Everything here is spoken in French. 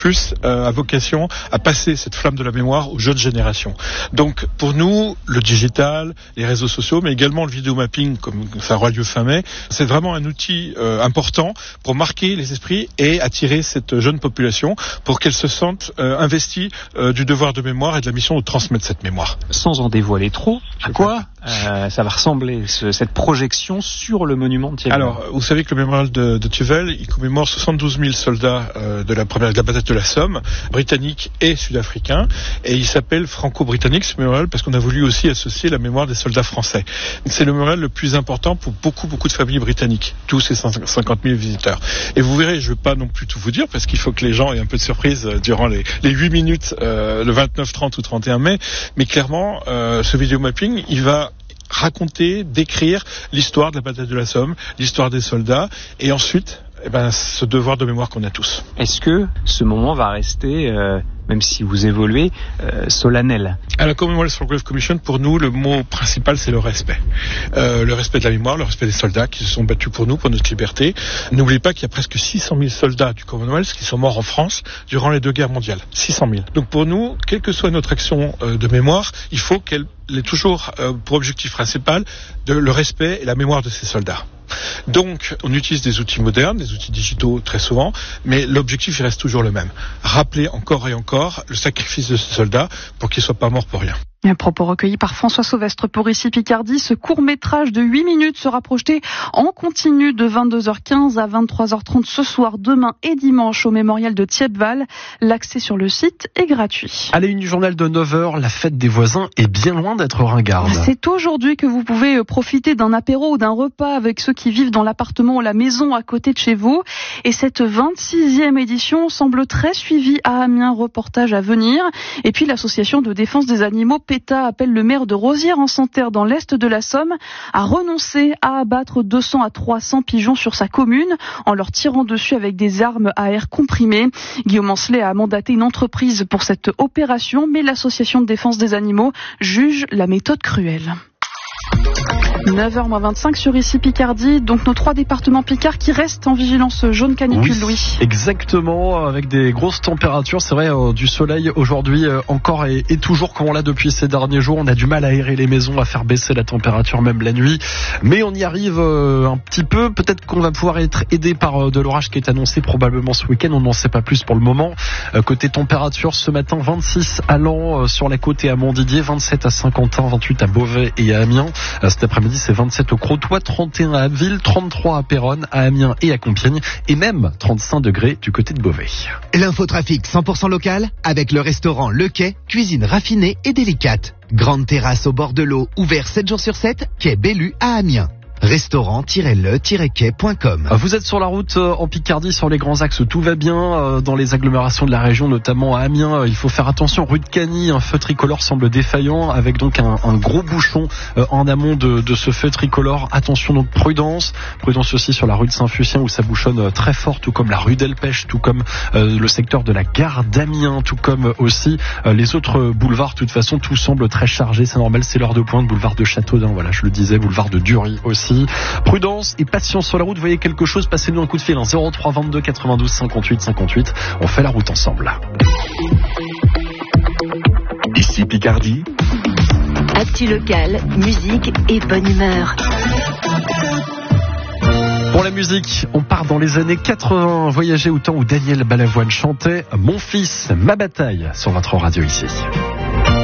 plus a vocation à passer cette flamme de la mémoire aux jeunes générations. Donc pour nous, le digital, les réseaux sociaux, mais également le vidéomapping, comme ça aura lieu fin mai, c'est vraiment un outil important pour marquer les esprits et attirer cette jeune population pour qu'elle se sente investie du devoir de mémoire et de la mission de transmettre cette mémoire. Sans en dévoiler trop, à quoi ça va ressembler, cette projection sur le monument de Thiéval? Alors, vous savez que le mémorial de Thiéval, il commémore 72 000 soldats de la bataille de la Somme, britanniques et sud-africains, et il s'appelle franco-britannique ce mémorial parce qu'on a voulu aussi associer la mémoire des soldats français. C'est le mémorial le plus important pour beaucoup de familles britanniques, tous ces 50 000 visiteurs. Et vous verrez, je ne vais pas non plus tout vous dire parce qu'il faut que les gens aient un peu de surprise durant les 8 minutes, le 29, 30 ou 31 mai, mais clairement, ce vidéomapping, il va raconter, décrire l'histoire de la bataille de la Somme, l'histoire des soldats, et ensuite, ce devoir de mémoire qu'on a tous. Est-ce que ce moment va rester, même si vous évoluez, solennel? À la Commonwealth for Grave Commission, pour nous, le mot principal, c'est le respect. Le respect de la mémoire, le respect des soldats qui se sont battus pour nous, pour notre liberté. N'oubliez pas qu'il y a presque 600 000 soldats du Commonwealth qui sont morts en France durant les 2 guerres mondiales. 600 000. Donc pour nous, quelle que soit notre action de mémoire, il faut qu'elle ait toujours pour objectif principal le respect et la mémoire de ces soldats. Donc, on utilise des outils modernes, des outils digitaux très souvent, mais l'objectif il reste toujours le même. Rappeler encore et encore le sacrifice de ces soldats pour qu'ils ne soient pas morts pour rien. Un propos recueilli par François Sauvestre pour Ici Picardie. Ce court-métrage de 8 minutes sera projeté en continu de 22h15 à 23h30 ce soir, demain et dimanche au mémorial de Thiéval. L'accès sur le site est gratuit. À la une du journal de 9h, la fête des voisins est bien loin d'être ringarde. C'est aujourd'hui que vous pouvez profiter d'un apéro ou d'un repas avec ceux qui vivent dans l'appartement ou la maison à côté de chez vous. Et cette 26e édition semble très suivie à Amiens, reportage à venir. Et puis l'association de défense des animaux PETA appelle le maire de Rosières-en-Santerre dans l'est de la Somme à renoncer à abattre 200 à 300 pigeons sur sa commune en leur tirant dessus avec des armes à air comprimé. Guillaume Ancelet a mandaté une entreprise pour cette opération, mais l'association de défense des animaux juge la méthode cruelle. 9h25 sur Ici Picardie, donc nos 3 départements Picard qui restent en vigilance jaune canicule, Louis. Exactement, avec des grosses températures, c'est vrai, du soleil aujourd'hui encore et toujours comme on l'a depuis ces derniers jours. On a du mal à aérer les maisons, à faire baisser la température même la nuit, mais on y arrive un petit peu. Peut-être qu'on va pouvoir être aidé par de l'orage qui est annoncé probablement ce week-end, on n'en sait pas plus pour le moment. Côté température, ce matin 26 à Laon sur la côte et à Montdidier, 27 à Saint-Quentin, 28 à Beauvais et à Amiens. Cet après-midi, c'est 27 au Crotoy, 31 à Abbeville, 33 à Péronne, à Amiens et à Compiègne, et même 35 degrés du côté de Beauvais. L'infotrafic 100% local, avec le restaurant Le Quai, cuisine raffinée et délicate. Grande terrasse au bord de l'eau, ouvert 7 jours sur 7, quai Bellu à Amiens. Restaurant-le-quai.com. Vous êtes sur la route en Picardie, sur les grands axes, tout va bien. Dans les agglomérations de la région, notamment à Amiens, il faut faire attention. Rue de Cagny, un feu tricolore semble défaillant, avec donc un gros bouchon en amont de ce feu tricolore. Attention donc, prudence aussi sur la rue de Saint-Fucien où ça bouchonne très fort, tout comme la rue d'Elpech, tout comme le secteur de la gare d'Amiens, tout comme aussi les autres boulevards. De toute façon, tout semble très chargé, c'est normal, c'est l'heure de pointe. Boulevard de Châteaudun, voilà, je le disais, boulevard de Dury aussi. Prudence et patience sur la route. Vous voyez quelque chose, passez-nous un coup de fil, 03 22 92 58 58. On fait la route ensemble. Ici Picardie. Actu local, musique et bonne humeur. Pour la musique, on part dans les années 80, voyager au temps où Daniel Balavoine chantait « Mon fils, ma bataille » sur votre radio ici.